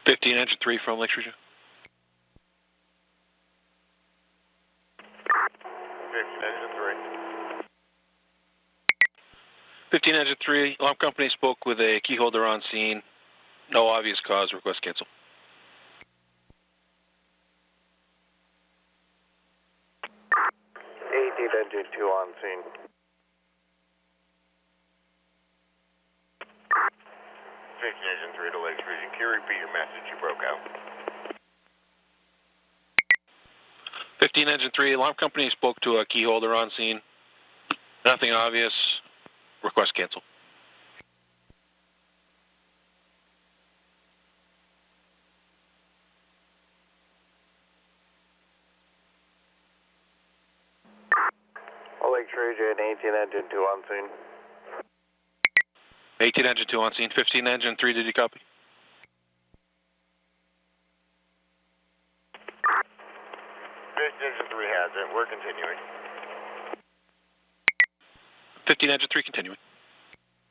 15 engine 3 from Lake Region. 15 engine 3. 15 engine 3, alarm company spoke with a key holder on scene. No obvious cause, request cancel. 18 engine 2 on scene. 15 engine 3 to Lake Region. Can you repeat your message? You broke out. 15 engine 3, alarm company spoke to a key holder on scene. Nothing obvious, request cancel. Lake Region, 18 engine 2 on scene. 18 engine 2 on scene, 15 engine 3, did you copy? 15 engine 3 has it. We're continuing. 15 engine 3 continuing.